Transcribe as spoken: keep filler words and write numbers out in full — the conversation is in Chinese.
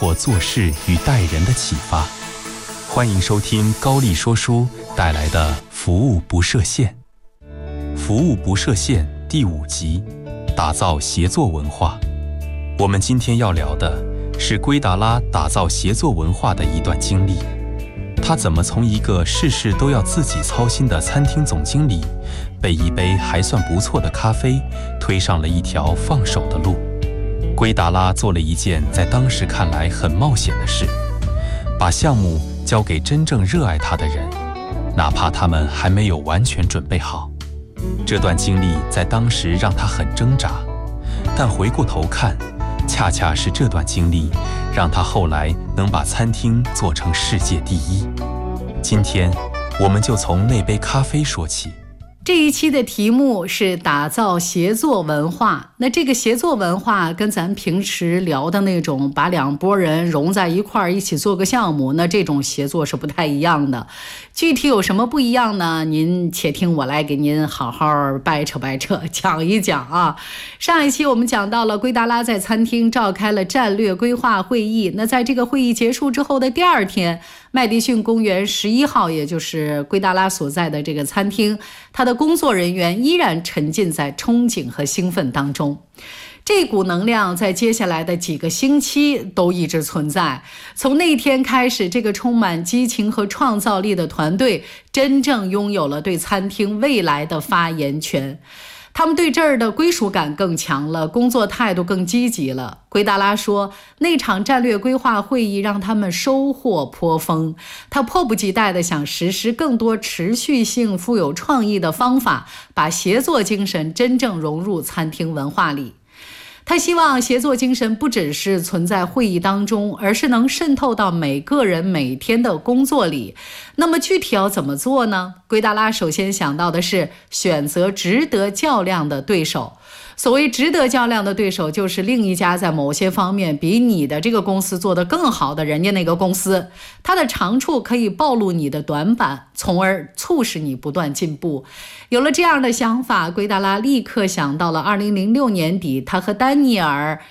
活做事与待人的启发。欢迎收听高力说书带来的服务不设限。服务不设限第五集，打造协作文化。我们今天要聊的是圭达拉打造协作文化的一段经历。他怎么从一个事事都要自己操心的餐厅总经理，被一杯还算不错的咖啡推上了一条放手的路。圭达拉做了一件在当时看来很冒险的事，把项目交给真正热爱他的人，哪怕他们还没有完全准备好。这段经历在当时让他很挣扎，但回过头看，恰恰是这段经历让他后来能把餐厅做成世界第一。今天我们就从那杯咖啡说起。 这一期的题目是打造协作文化。那这个协作文化跟咱平时聊的那种把两拨人融在一块儿一起做个项目，那这种协作是不太一样的。具体有什么不一样呢？您且听我来给您好好掰扯掰扯讲一讲啊。上一期我们讲到了圭达拉在餐厅召开了战略规划会议，那在这个会议结束之后的第二天，麦迪逊公园十一号，也就是圭达拉所在的这个餐厅，他的工作人员依然沉浸在憧憬和兴奋当中。这股能量在接下来的几个星期都一直存在。从那天开始，这个充满激情和创造力的团队真正拥有了对餐厅未来的发言权。他们对这儿的归属感更强了，工作态度更积极了。圭达拉说，那场战略规划会议让他们收获颇丰，他迫不及待地想实施更多持续性、富有创意的方法，把协作精神真正融入餐厅文化里。他希望协作精神不只是存在会议当中，而是能渗透到每个人每天的工作里。那么具体要怎么做呢？圭达拉首先想到的是选择值得较量的对手。所谓值得较量的对手，就是另一家在某些方面比你的这个公司做得更好的人家那个公司，它的长处可以暴露你的短板，从而促使你不断进步。有了这样的想法，圭达拉立刻想到了二零零六年底他和丹尼尔